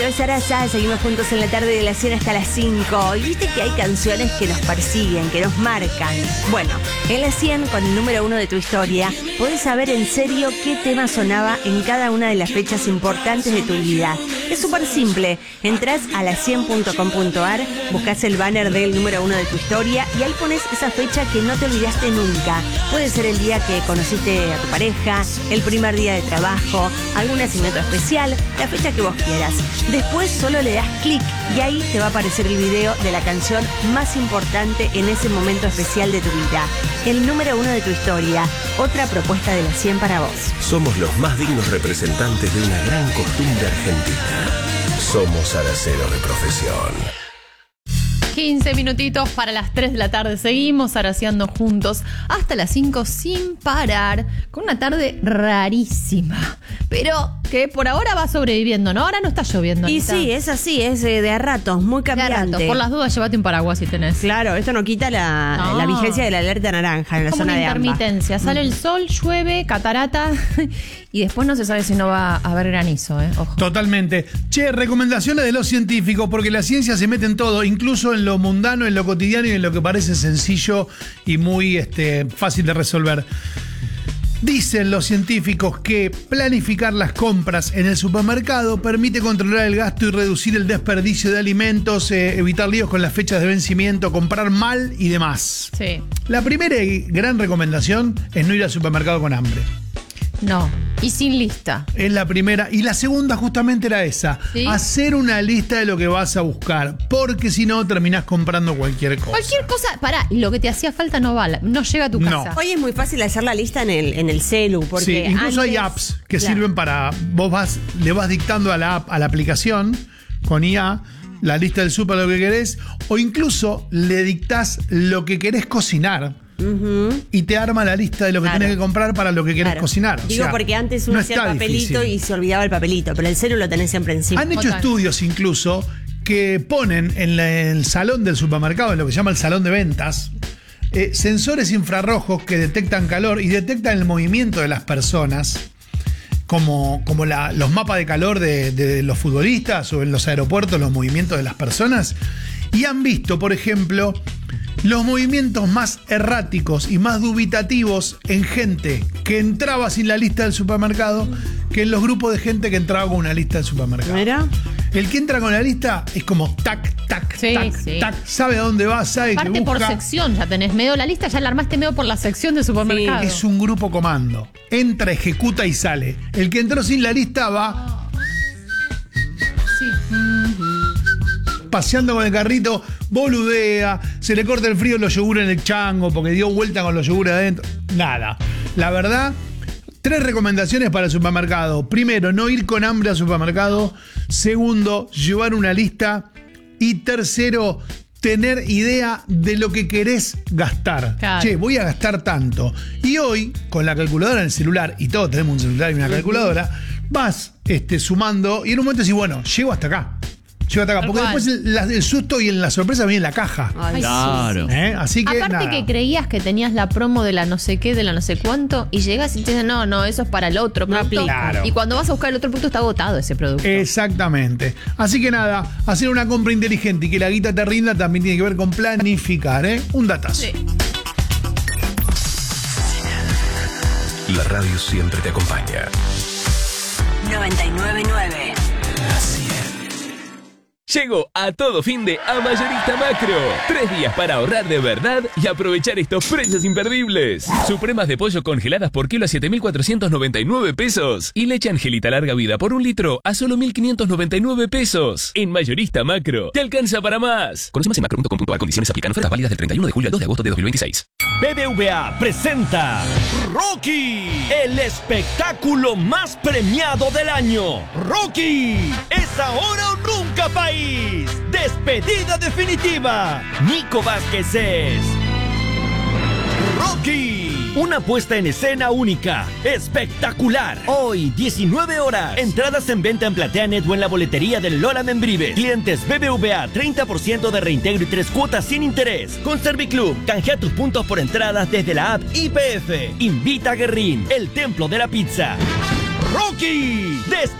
Esto es Sarasa, seguimos juntos en la tarde de las 100 hasta las 5. Y viste que hay canciones que nos persiguen, que nos marcan. Bueno, en las 100, con el número 1 de tu historia, podés saber en serio qué tema sonaba en cada una de las fechas importantes de tu vida. Es súper simple, entrás a la100.com.ar, buscás el banner del número 1 de tu historia y ahí pones esa fecha que no te olvidaste nunca. Puede ser el día que conociste a tu pareja, el primer día de trabajo, algún nacimiento especial, la fecha que vos quieras. Después solo le das clic y ahí te va a aparecer el video de la canción más importante en ese momento especial de tu vida. El número 1 de tu historia, otra propuesta de la 100 para vos. Somos los más dignos representantes de una gran costumbre argentina. Somos araceros de profesión. 15 minutitos para las 3 de la tarde. Seguimos araceando juntos hasta las 5 sin parar, con una tarde rarísima, pero que por ahora va sobreviviendo, ¿no? Ahora no está lloviendo. Y Anita. sí, es así, es de a ratos, muy cambiante. De a ratos. Por las dudas, llévate un paraguas si tenés. Claro, esto no quita la vigencia de la alerta naranja en la Como zona una de AMBA. intermitencia. Sale el sol, llueve, catarata y después no se sabe si no va a haber granizo, ojo. Totalmente. Che, recomendaciones de los científicos, porque la ciencia se mete en todo, incluso en lo mundano, en lo cotidiano y en lo que parece sencillo y muy fácil de resolver. Dicen los científicos que planificar las compras en el supermercado permite controlar el gasto y reducir el desperdicio de alimentos, evitar líos con las fechas de vencimiento, comprar mal y demás. Sí. La primera y gran recomendación es no ir al supermercado con hambre. No. Y sin lista. Es la primera. Y la segunda justamente era esa. ¿Sí? Hacer una lista de lo que vas a buscar. Porque si no, terminás comprando cualquier cosa. Cualquier cosa, pará, lo que te hacía falta no llega a tu No. casa. Hoy es muy fácil hacer la lista en el celu, porque Sí, incluso hay antes- apps que Claro. sirven para... le vas dictando a la app, a la aplicación, con IA, la lista del súper, lo que querés. O incluso le dictás lo que querés cocinar. Y te arma la lista de lo que Claro. tenés que comprar para lo que querés Claro. cocinar. O Digo, sea, porque antes uno no hacía el está papelito difícil. y se olvidaba el papelito, pero el celu lo tenés siempre encima. Han hecho Total. estudios incluso que ponen en el salón del supermercado, en lo que se llama el salón de ventas, sensores infrarrojos que detectan calor y detectan el movimiento de las personas, como los mapas de calor de los futbolistas o en los aeropuertos, los movimientos de las personas. Y han visto, por ejemplo, los movimientos más erráticos y más dubitativos en gente que entraba sin la lista del supermercado que en los grupos de gente que entraba con una lista del supermercado. ¿Mira? El que entra con la lista es como tac, tac, Sí, tac, sí. tac, sabe a dónde va, sabe Parte que por busca. sección, ya tenés medio la lista, ya la armaste medio por la sección de supermercado. Es un grupo comando. Entra, ejecuta y sale. El que entró sin la lista va Sí. paseando con el carrito, boludea, se le corta el frío los yogures en el chango porque dio vuelta con los yogures adentro. Nada. La verdad, 3 recomendaciones para el supermercado. Primero, no ir con hambre al supermercado. Segundo, llevar una lista. Y tercero, tener idea de lo que querés gastar. Claro. Che, voy a gastar tanto. Y hoy, con la calculadora en el celular, y todos tenemos un celular y una calculadora, vas sumando y en un momento decís, bueno, llego hasta acá. Llego hasta acá. Tal Porque cual. después el susto y la sorpresa viene en la caja. Ay, Claro. Así que Aparte nada. que creías que tenías la promo de la no sé qué, de la no sé cuánto, y llegas y te dicen, no, eso es para el otro No producto. aplica. Claro. Y cuando vas a buscar el otro producto está agotado ese producto. Exactamente. Así que nada, hacer una compra inteligente y que la guita te rinda también tiene que ver con planificar, Un datazo. Sí. La radio siempre te acompaña. 99.9. Llegó a todo fin de a Mayorista Macro. 3 días para ahorrar de verdad y aprovechar estos precios imperdibles. Supremas de pollo congeladas por kilo a 7.499 pesos. Y leche Angelita larga vida por 1 litro a solo 1.599 pesos. En Mayorista Macro, te alcanza para más. Conoce más en macro.com.ar. Condiciones aplican. Ofertas válidas del 31 de julio al 2 de agosto de 2026. BBVA presenta Rocky, el espectáculo más premiado del año. Rocky, es ahora o nunca, país. Despedida definitiva. Nico Vázquez es Rocky, una puesta en escena única, espectacular. Hoy, 19 horas. Entradas en venta en PlateaNet o en la boletería del Lola Membrives. Clientes BBVA, 30% de reintegro y 3 cuotas sin interés. Con Serviclub, canjea tus puntos por entradas desde la app IPF. Invita a Guerrín, el templo de la pizza. Rocky,